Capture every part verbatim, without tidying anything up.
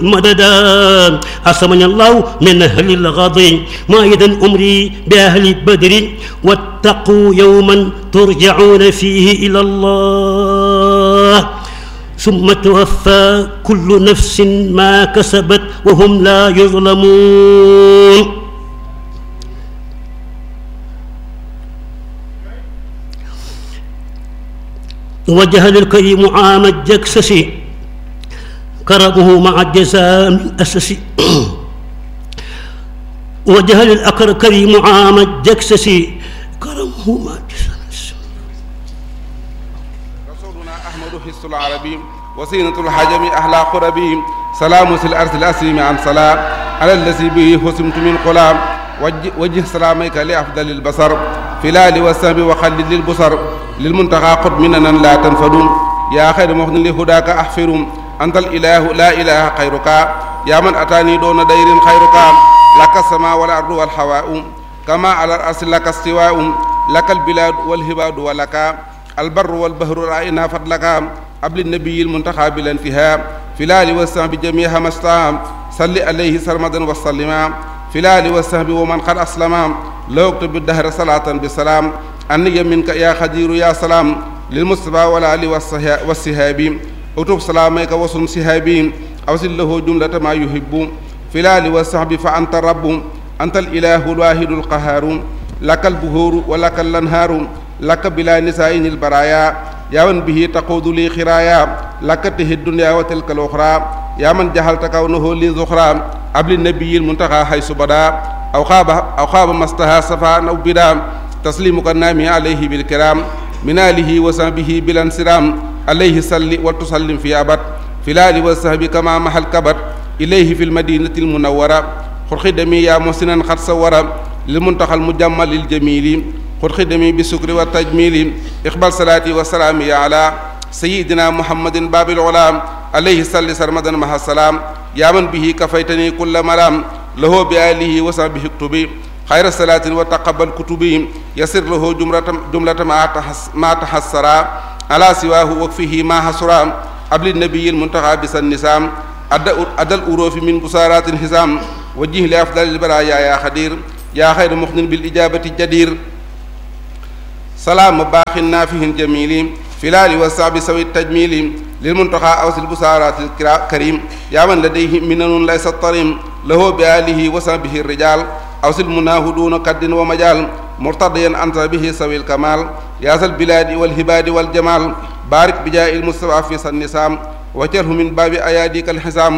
مددا عصمني الله من أهل الغضب مائدا أمري بأهل بدر واتقوا يوما ترجعون فيه إلى الله ثم توفى كل نفس ما كسبت وهم لا يظلمون. وجه للكريم عام الجكسس كرمه مع الجزاء من أسس. وجه للأكر كريم عام الجكسس كرمه مع الجزاء. رسولنا أحمد حس العربي وسينة الحجم أحلى قربي سلام الأرض الأسلم عن سلام على الذي به حسمت من قلام وجه, وجه سلامك لأفضل البصر فلال والسهم وخلد للبصر للمنتقى قد مننا لا تنفدون يا خير مخن لهداك أحفرهم أنت الإله لا إله خيرك يا من أتاني دون دير خيرك لك السماء والأرض والحواء كما على الأرض لك استواء لك البلاد والهباد ولك البر والبحر رأينا فضلك قبل النبي المنتقى بلا انتهاء فلال والسهم جميعها مستام صل عليه سرمدا وسلما فلال والسهم ومن قد أسلم لو اكتب الدهر صلاة بسلام أني منك يا خدير يا سلام للمصطفى والآل والسهاب اكتب سلامك وصم سهابي أوصل له جملة ما يحب فلال والسحب فأنت الرب أنت الإله الواحد القهار لك البهور ولك الأنهار لك بلا نساء البرايا يا من به تقود لي خرايا لك تهي الدنيا وتلك الأخرى يا من جهلت كونه لي ذخرى قبل النبي المنتقى حيث بدا أو خاب أو خاب مستها صفاء أو بدا تسليمك النامي عليه بالكرام من آله وصحبه بلا انسرام عليه صل وتسلم في أبد فلال والسحب كما محل كبد إليه في المدينة المنورة خذ خدمي يا محسنا قد صور للمنتقى المجمل الجميل خذ خدمي بالشكر والتجميل اقبل صلاتي وسلامي على سيدنا محمد باب العلام عليه صل سرمدا مع السلام يا من به كفيتني كل مرام له بآله وصحبه اكتبي خير الصلاة وتقبل كتبي يسر له جملة جملة ما تحسر على سواه وكفه ما حسرا قبل النبي المنتقى بس النسام أدى الأروف من بصارات الحزام وجه لأفضل البرايا يا خدير يا خير مخن بالإجابة الجدير سلام باخ نافه جميل فلال والصعب سوي التجميل للمنتقى أوس البصارات الكريم يا من لديه منن ليس الطريم له بآله وصحبه الرجال أوس المناه دون قد ومجال مرتضيا أنت به سوي الكمال يا ذا البلاد والهباد والجمال بارك بجاء المصطفى في النسام وجره من باب أياديك الحزام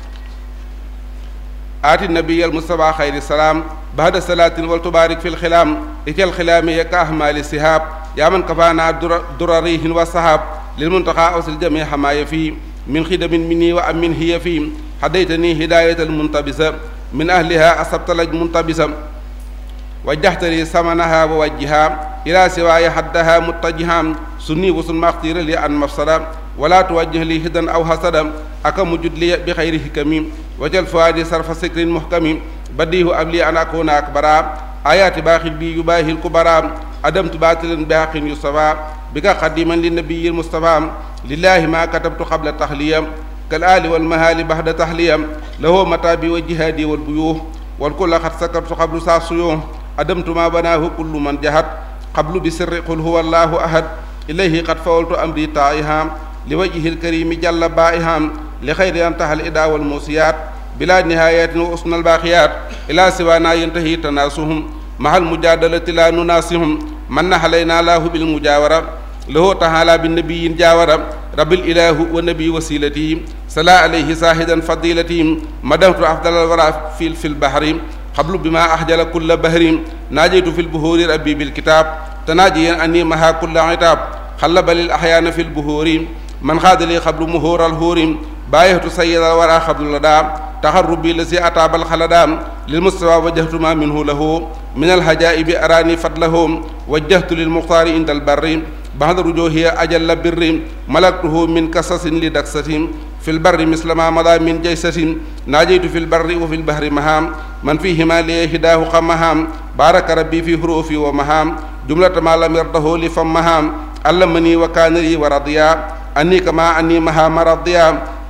آت النبي المصطفى خير السلام بعد صلاة والتبارك في الخلام إك الخلام كأحمال السحاب يا من كفانا درريه والسحاب للمنتقى أوس الجميع ما يفي من خدم مني وأمن هي في هديتني هداية المنتبسة من أهلها أصبت لج منتبسة وجهت لي ثمنها ووجهها إلى سواي حدها متجها سني وسن مختير لي عن مفسدا ولا توجه لي هدى أو حسدا أكم جد لي بخير حكم وجل فؤادي صرف سكر محكم بديه أبلي أن أكون أكبرا آيات باخر بي يباهي الكبرى أدمت باطلا بحق يصفى بك قديما للنبي المصطفى لله ما كتبت قبل التحلية كالآل والمهال بعد تحلية له متابي وجهادي والبيوه والكل قد سكرت قبل ساسيوه أدمت ما بناه كل من جهد قبل بسر قل هو الله أحد إليه قد فولت أمري طائها لوجه الكريم جل بائها لخير ينتهى الإداء والموسيات بلا نهايات وأصن الباقيات إلى سوانا ينتهي تناسهم مع المجادلة لا نناسهم من علينا الله بالمجاورة له تعالى بالنبي جاورة رب الإله والنبي وسيلتي صلى عليه ساهدا فضيلتي مدمت أفضل الورى في في البحر قبل بما أحجل كل بحر ناجيت في البهور ربي بالكتاب تناجيا أني مها كل عتاب خلب للأحيان في البهور من خاد لي قبل مهور الهور بايهت سيد الورى قبل لدى تخربي الذي أتاب الخلدام للمستوى وجهت ما منه له من الهجائب أراني فضله وجهت للمختار عند البر بعد رجوه أجل بر ملكته من كسس لدكسة في البر مثل ما مضى من جيسة ناجيت في البر وفي البحر مهام من فيهما لي هداه قمهام بارك ربي في حروفي ومهام جملة ما لم يرضه لفمهام علمني وكان لي ورضيا أني كما أني مها مرضيا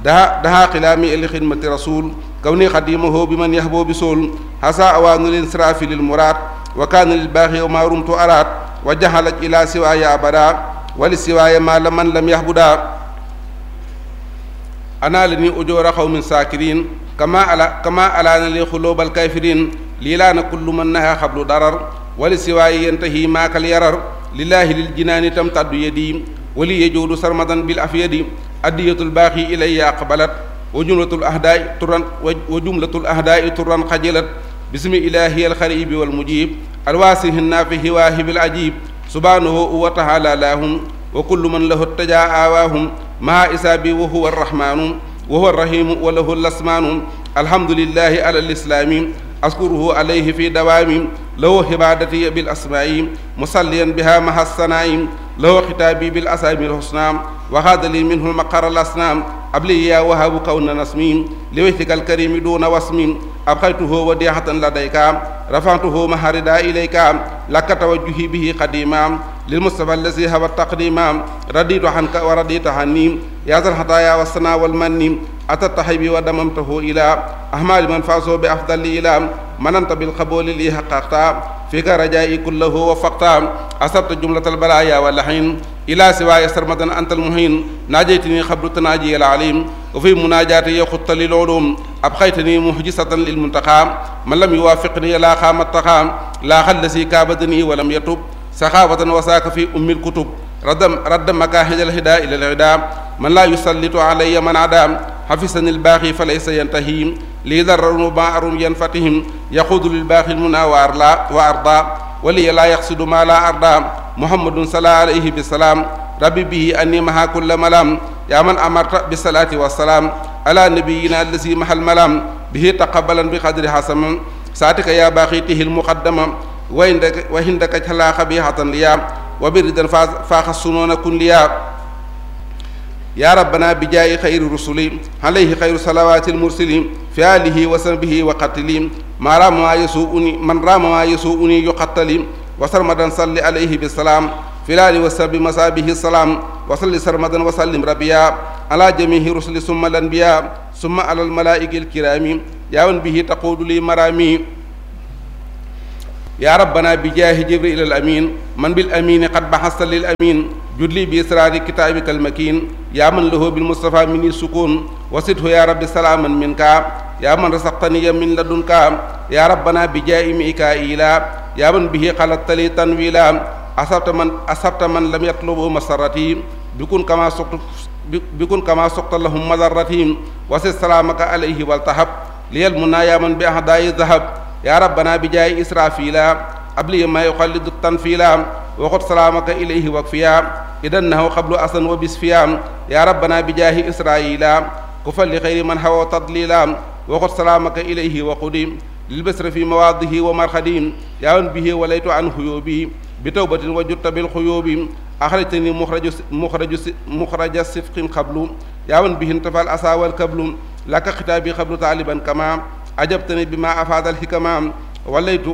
daha daha xilaami li xidmati rasul kawni xadimahu bi man yahbo bi sool hasa awaanu lin sirafi lil muraad wa kaana lil baaxi wa ma rumtu araat wa jaxalat ila siwaaya abada wali siwaaya ma la man lam yahbuda ana la ni ujoora xawmin saakirin kama ala kama alaana li xuluubal kayfirin lii laana kullu man naha xablu darar wali siwaaya yantahi maakal yarar lillahi lil jinaani tam taddu yadi wali yajuudu sarmadan bil afyadi addiyatul baaxi ilayya aqbalat wa jumlatul ahdaai turan wa jumlatul ahdaai turan xajalat bismi ilahi alxaribi walmujib alwaasihi naafihi waahibil ajib subhanahu wa taala laahum wa kullu man lahu tajaa aawaahum maa isaabi wa huwa arrahmanu wa huwa arrahimu wa lahu lasmaanu alhamdulillahi ala lislaami askuruhu alayhi fi dawaami lahu xibaadati bil asmaa'i musalliyan biha maha sanaa'i lahu xitaabi bil asaami lhusna wa haada li minhu maqara lasnaam abli yaa wahabu kawna nasmi li wajhika alkarimi duna wasmi abxaytuhu wadihatan ladayka rafa'tuhu maharida ilayka laka tawajjuhi bihi qadima lilmustafa allazi hawa taqdima raditu anka wa radita anni ya zal hataya wasana wal manni atatahibi wa damamtahu ila ahmali man faso bi afdali ila mananta bil qabuli li haqqaqta fika rajai kullahu wa faqta asabta jumlatal balaya wal lahin ila siwaya sarmadan antal muhin najaytini khabru tanaji al alim wa fi munajati yakhutta lil ulum abkhaytani muhjisatan lil muntaqa man lam yuwafiqni la khamat taqa la khallasi kabadani wa lam yatub saxaawatan wasaaka fi ummil kutub raddam radda makaahijal hida ila al hida man laa yusallitu alayya man adam xafisani albaaxi fa laysa yantahi lii dararnu ma arum yanfatihim yaquudu lil baaxi muna wa arla wa arda waliya laa yaxsidu ma laa arda muhammadun sala alayhi bisalaam rabbi bihi anni maha kulla malam yaa man amarta bisalaati wasalaam ala nabiyina allazi mahal malam bihi taqabalan bi qadri hasaman saatika yaa baaxi tihil muqaddama wa indaka wa indaka xalaa xabixatan liya wa biridan faaxa sunoona kun liya yaa rabbana bi jaayi xayri rusuli alayhi xayru salawaati almursili fi alihi wa sahbihi wa qatili ma raama maa yasuuni man raama maa yasuuni yuqattali wa sarmadan salli alayhi bisalaam fi laali wa sahbi masaabihi salaam wa salli sarmadan wa sallim rabbiya ala jamihi rusuli summa lanbiya summa ala almalaa'iki alkiraami yaawan bihi taquudu li maraami yaa rabbana bi jaahi jibril al amin man bil amini qad baxasta lil amin judli bi israari kitaabika al makin yaa man lahu bil mustafa mini sukun wasidhu yaa rabbi salaaman minka yaa man rasaqtaniya min ladunka yaa rabbana bi jaahi mikaila yaa man bihi xalattali tanwila asabta man asabta man lam yatlubu masarati bikun kama soqtu bikun kama soqta lahum madarrati wasid salaamaka alayhi waltahab liyal munaa yaa man bi ahdaayi zahab yaa rabbana bi jaayi israfila abli ma yuxallidu tanfila waxut salaamaka ilayhi wakfiya idannahu xablu asan wa bisfiya yaa rabbana bi jaahi israila ku falli xayri man hawa tadlila waxut salaamaka ilayhi waqudi lilbasra fi mawaadihi wa marxadi yaawan bihi walaytu an xuyubi bi tawbatin wa jutta bil xuyubi axrajtani muxraju muxraju muxraja sifqin xablu yaawan bihi intafal asa wal kablu laka xitaabi xablu taaliban kama ajabtani bima afaada alxikama walaytu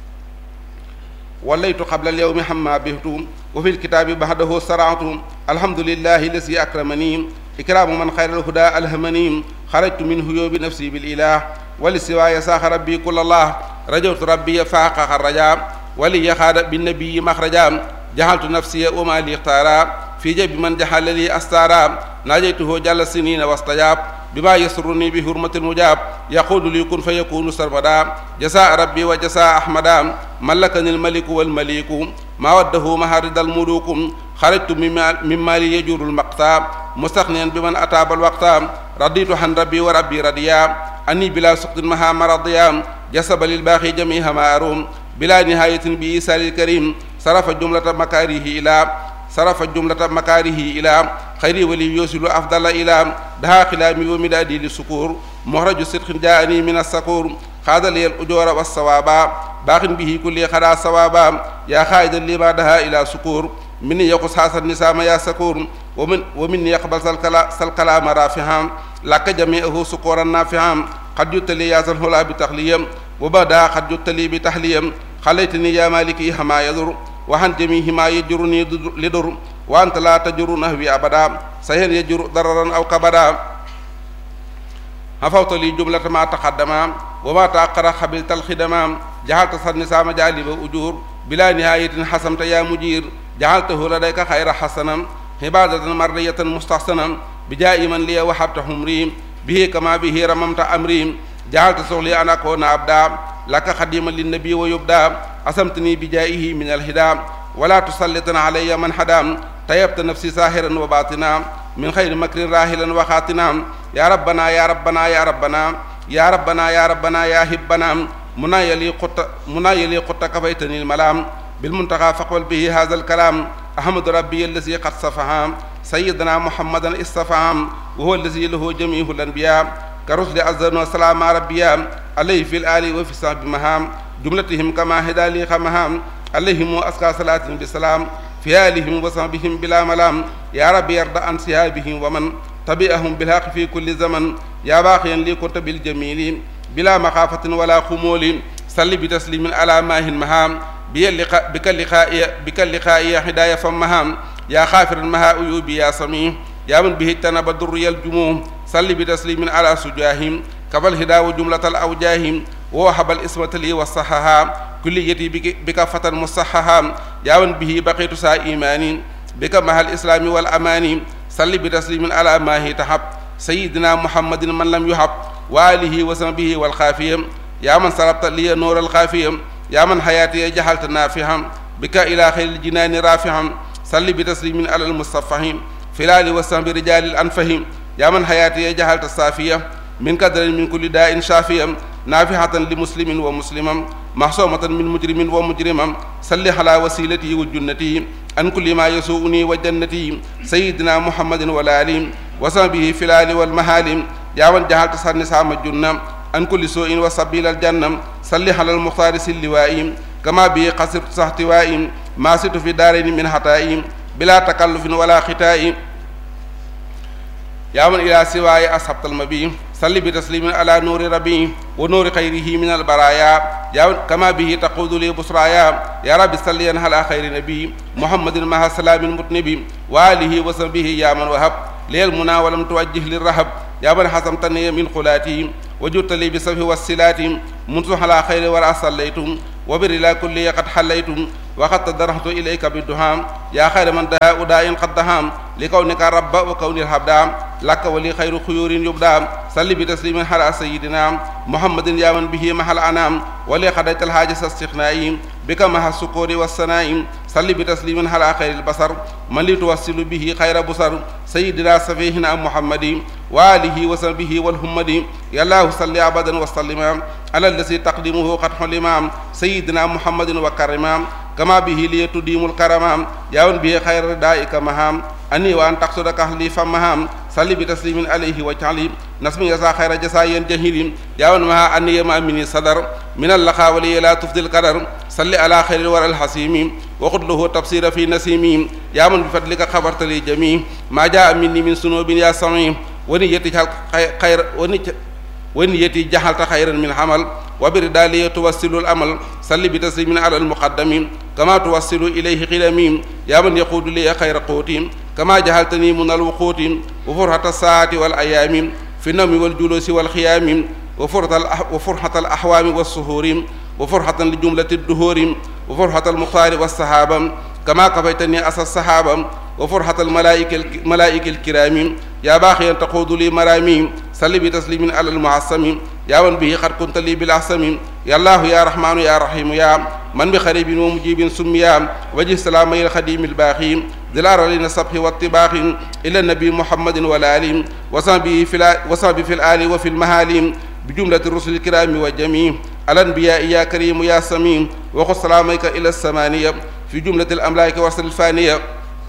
walaytu qabla alyawmi hamma bihtu wa fi lkitaabi baxdahu saratu alhamdulillahi lasi akramani ikraamu man xayra alhuda alhamani xarajtu min huyubi nafsi bililah wali siwaaya saaxa rabbi kulallah rajawtu rabbiya faaqaxa raja wali yaxaada binnabiyi maxraja jaxaltu nafsiya wa ma li ixtaara fi jabi man jaxala li astaara najaytuhu jalla sinina wastajab bima yasuruni bi hurmatil mujab yaqulu li kun fa yakunu sarmada jasa rabbi wa jasa ahmada malakani almaliku walmaliku ma waddahu maharidal mulukum xarajtu min mali yajurul maqta mustaxniyan bi man ataabal waqta raditu han rabbi wa rabbi radiya anni bila suqtin maha maradiya jasaba lil baaxi jamiha ma arum bila nihayatin bi isalil karim sarafa jumlata makarihi ila sarafa jumlata makarihi ila xayri wali yosilu afdala ila daha xilaami wa midaadi li sukur moxraju sidqin jaani min assakur xaadaliyal ujoora wassawaba baaxin bihi kulli xada sawaba yaa xaayida lima daha ila sukur minni yaqus xaasa nisaama yaa sakur wa min wa minni yaqbal salkala salkalaama rafiham lakka jamiahu sukuran nafiham xad juttali yaa sal xula bi taxliyam wa bada xad juttali bi taxliyam xalaytani yaa maliki hama yadur waxan jamihi ma yajuruni li dur wa anta la tajuru nahwi abada sahen yajuru dararan aw kabada عفوت لي جملة ما تقدم وما تأخر خبلت الخدمة جعلت صنسا مجالب أجور بلا نهاية حسمت يا مجير جعلته لديك خير حسنا عبادة مرضية مستحسنا بجاء من لي وحبت حمري به كما به رممت أمري جعلت سغلي أن أكون أبدا لك خديما للنبي ويبدا أسمتني بجائه من الهدى ولا تسلطن علي من حدا طيبت نفسي ساهرا وباطنا من خير مكر راهلا وخاتنا يا ربنا يا ربنا يا ربنا يا ربنا يا ربنا يا هبنا منا يلي قط منا يلي قط كفيتني الملام بالمنتقى فقبل به هذا الكلام أحمد ربي الذي قد صفها سيدنا محمدا اصطفى وهو الذي له جميع الأنبياء كرسل أزل وسلام ربيا عليه في الآل وفي الصحب مهام جملتهم كما هدى لي خمهام عليهم أسكى صلاة بسلام في آلهم وصحبهم بلا ملام يا رب يرضى عن سهابهم ومن تبعهم بالحق في كل زمن يا باقيا لي كنت بالجميل بلا مخافة ولا خمول صل بتسليم على ماه المهام بك اللقاء بك اللقاء هدايا فمهام يا خافر المها أيوبي يا سميع يا من به التنب الدري الجموع صل بتسليم على سجاهم كفى الهدى وجملة الأوجاه ووهب الإسمة لي والصحها كليتي بك فتى مصحها يا من به بقيت سا إيماني بك مع الإسلام والأمان صل بتسليم على ما هي تحب سيدنا محمد من لم يحب وآله وصحبه والخافية يا من سربت لي نور الخافية يا من حياتي جعلت نافعا بك إلى خير الجنان رافعا صل بتسليم على المصطفى في الآل وصحب رجال الأنفهم يا من حياتي جعلت صافية من قدر من كل داء شافيا نافعة لمسلم ومسلما محصومة من مجرم ومجرما صل على وسيلتي وجنتي عن كل ما يسوءني وجنتي سيدنا محمد والآل وصحبه في الآل والمهال يا من جعلت سنسام الجنة عن كل سوء وسبيل الجنة صل على المختار اللواء كما به قصرت سحتواء ما ست في دارين من حتائي بلا تكلف ولا ختاء يا من إلى سواي أصحبت المبي صل بتسليم على نور ربي ونور خيره من البرايا يا كما به تقود لي بصرايا يا رب صل على خير نبي محمد مع سلام المتنبي وآله وصحبه يا من وهب لي المنى ولم توجه للرهب يا من حسمتني من خلاتي وجدت لي بصفه والسلات منذ على خير ولا صليتم وبر إلى كل قد حليتم وقد تدرحت إليك بالدهام يا خير من دها أداء قد دهام لكونك رب وكون الحبدام لك ولي خير خيور يبدام صل بتسليم على سيدنا محمد يا من به محل أنام ولي خديت الحاجة استغنائي بك مع السكور والسنائم صل بتسليم على خير البصر من لتوصل به خير بصر سيدنا سفيهنا محمد وآله وصحبه والهمد يا الله صل أبدا وسلم على الذي تقدمه قد حلم سيدنا محمد وكرم كما به لي تديم الكرم يا من به خير ردائك مهام أني وأن تقصدك أهلي فمهام صل بتسليم عليه وجعلي نسمي يسا خير جسايا جهيل يا من مها أني ما مني صدر من اللقاء ولي لا تفضي القدر صل على خير الورى الحسيم وخذ له تفسير في نسيم يا من بفضلك خبرت لي جميع ما جاء مني من سنوب يا سميع ونيتي خير ونيتي جعلت خيرا من عمل وبردالي توصل الأمل صل بتسليم على المقدم كما توصل إليه قدمي يا من يقود لي خير قوتي كما جعلتني من الوقوت وفرحة الساعة والأيام في النوم والجلوس والخيام وفرحة الأحوام والسهور وفرحة لجملة الدهور وفرحة المختار والصحابة كما كفيتني أسى الصحابة وفرحة الملائكة الملائكة الكرام يا باقيا تقود لي مرامي صل بتسليم على المعصم يا من به قد كنت لي بالأحسم يا الله يا رحمن يا رحيم يا من بخريب ومجيب سميا وجه سلامي الخديم الباقي دلار لنا الصبح والطباخ إلى النبي محمد والآل وصحبه في وصحبه في الآل وفي المهال بجملة الرسل الكرام والجميع الأنبياء يا كريم يا سميع وخذ سلامك إلى الثمانية في جملة الأملاك وصل الفانية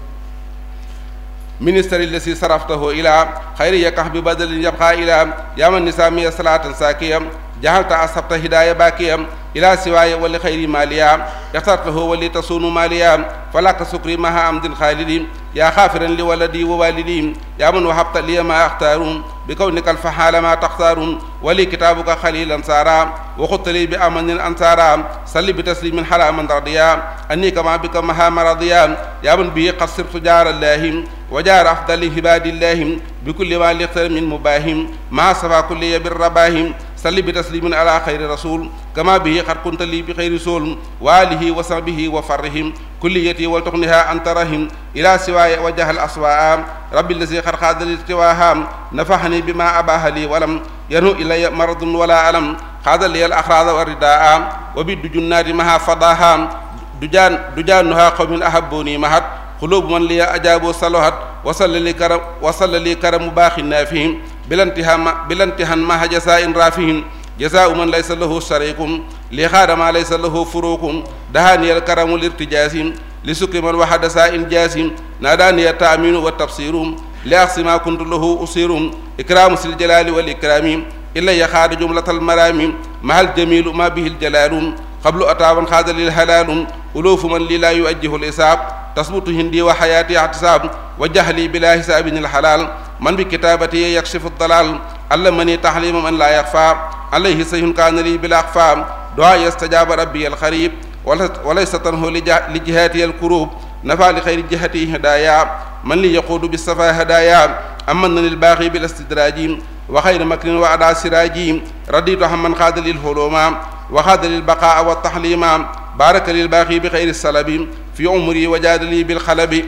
منستر الذي صرفته إلى خير يكح ببدل يبقى إلى يا من نسامي صلاة ساكية جعلت أصبت هداية باكية إلى سواي ولخير ماليا اخترته ولتصون ماليا فلك سكري مها عمد خالدين يا خافرا لولدي ووالدي يا من وهبت لي ما أختار بكونك الفحال ما تختار ولي كتابك خليلا سارا وخذت لي بأمن الأنصارا صل بتسليم حلا من رضيا أني كما بك مها مرضيا يا من به قد صرت جار الله وجار أفضل عباد الله بكل ما ليختر من مباهم ما صفى كل بالرباهم صل بتسليم على خير رسول كما به قد كنت لي بخير سول وآله وصحبه وفرهم كليتي ولتغنها أن ترهم إلى سواي وجه الأسواء ربي الذي قد خاد الالتواها نفحني بما أباه لي ولم ينو إلي مرض ولا ألم خاد لي الأخراض والرداء وبد جنات مها فضاها دجان دجانها قوم أحبوني مهد قلوب من لي أجابوا صلوات وصل لي كرم وصل لي كرم باخ نافهم بلانتهان ما جزاء رافهم جزاء من ليس له شريك لخاد ما ليس له فروق دهاني الكرم الارتجاس لسك من وحد ساء جاس ناداني التأمين والتبصير لأقصى ما كنت له أصير إكرام الجلال والإكرام إلا يخاد جملة المرام مع الجميل ما به الجلال قبل أتابا خاد للهلال ألوف من لي لا يؤجه الإصاب تثبت هندي وحياتي اعتصاب وجهلي بلا حساب الحلال من بكتابتي يكشف الضلال علمني تحليم من لا يخفى عليه سيف كان لي بلا أخفى دعاء يستجاب ربي الخريب وليس تنه لجهاتي الكروب نفع لخير جهتي هدايا من لي يقود بالصفا هدايا أمن للباغي بالاستدراج وخير مكر وعدا سراجي رديت من خاد للهلوما وخاد للبقاء والتحليما بارك للباغي بخير السلب في عمري وجاد لي بالخلب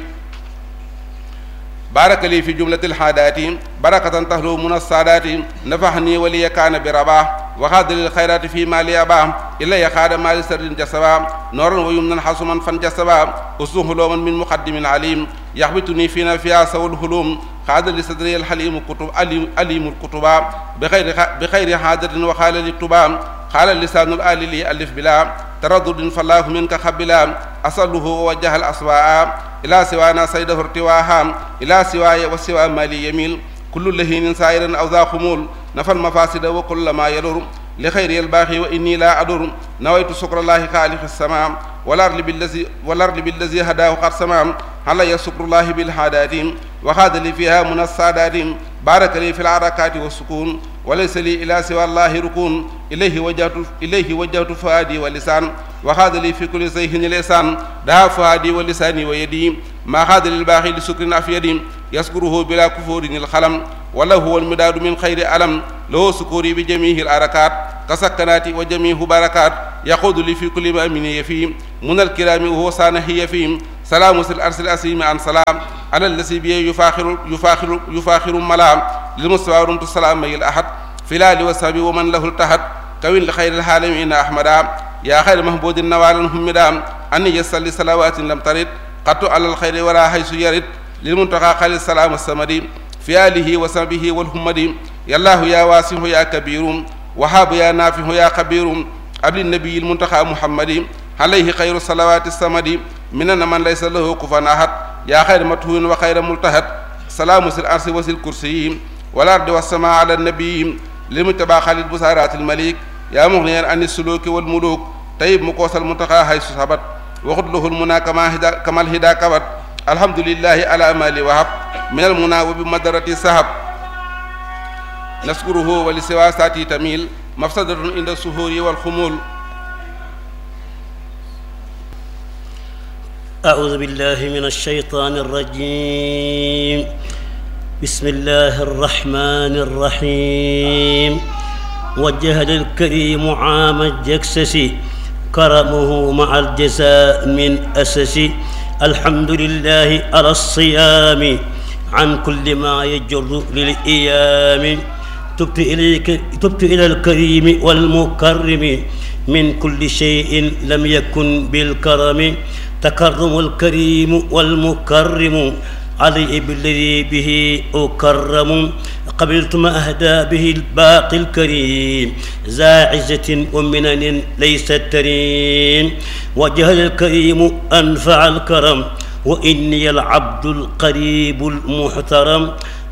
بارك لي في جملة الحادات بركة تهلو من السادات نفحني ولي كان برباه وخاد للخيرات في مالي أباه إلا يخاد مال سر جسبا نورا ويمنا حسما فانجسبا أسوه لوما من مقدم عليم يحبتني فينا فيها سوى الهلوم خاد لصدري الحليم كتب أليم الكتبا بخير بخير حاجة وخال للتبا قال اللسان الآل لي ألف بلا تردد فالله منك خبلا أصله ووجه الأسواء إلى سوانا سيده ارتواها إلى سواي وسوى مالي يميل كل لهين سائر أو ذا خمول نفى المفاسد وكل ما يلر لخير الباقي وإني لا أدر نويت شكر الله خالق السماء والأرض بالذي والأرض بالذي هداه قد سمام علي شكر الله بالحادات وخاد لي فيها من السادات بارك لي في الحركات والسكون وليس لي إلى سوى الله ركون إليه وجهت إليه وجهت فؤادي ولسان وخاد لي في كل زيه لسان دها فؤادي ولساني ويدي ما خاد للباقي لسكر أفيدي يذكره بلا كفور الخلم وله هو المداد من خير ألم له سكوري بجميع الأركات كسكنات وجميع بركات يقود لي في كل ما من يفيم من الكرام وهو صانه يفيم سلام الأرسل الأسيم عن سلام على الذي بيه يفاخر يفاخر يفاخر ملام للمستوى رمت السلام مي الأحد فلال وسبي ومن له التحد كوين لخير العالمين أحمدا يا خير محبود النوال همدا أني يصلي صلوات لم ترد قط على الخير ولا حيث يرد للمنتقى خير السلام السمدي في آله وصحبه والهمدي يا الله يا واسع يا كبير وهاب يا نافع يا خبير قبل النبي المنتقى محمد عليه خير الصلوات السمدي مننا من ليس له كفوا أحد يا خير متهون وخير ملتهد سلام سل الأرض وسل الكرسي والأرض والسماء على النبي لمتبع خالد بسارات الملك يا مغنيا عن السلوك والملوك طيب مقوس المنتقى حيث ثبت وخذ له المنى كما هدا كما الهدى كبت الحمد لله على ما لي وهب من المنى وبمدرة السحب نشكره ولسوى ساتي تميل مفسدة عند السهور والخمول. أعوذ بالله من الشيطان الرجيم. بسم الله الرحمن الرحيم. وجه للكريم عام الجكسس كرمه مع الجزاء من أسس. الحمد لله على الصيام عن كل ما يجر للإيام. تبت إليك تبت إلى الكريم والمكرم من كل شيء لم يكن بالكرم. تكرم الكريم والمكرم علي بالذي به أكرم. قبلت ما أهدى به الباقي الكريم ذا عزة ومنن ليست تريم. وجه الكريم أنفع الكرم وإني العبد القريب المحترم.